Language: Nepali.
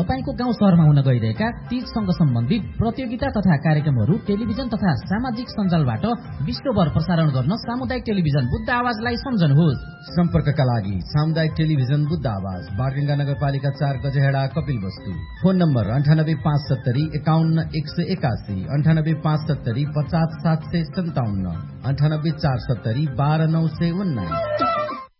तपाईको गाउँ शहरमा हुन गइरहेका तीजसँग सम्बन्धित प्रतियोगिता तथा कार्यक्रमहरू टेलिभिजन तथा सामाजिक सञ्जालबाट विश्वभर प्रसारण गर्न सामुदायिक टेलिभिजन बुद्ध आवाजलाई सम्झनुहोस्। सम्पर्कका लागि सामुदायिक टेलिभिजन बुद्ध आवाज, बागडुङ्गा नगरपालिका 4 गजेहेडा, कपिलवस्तु। Phone number 9857 51 181, 9857 50 757, 98 470 12 919।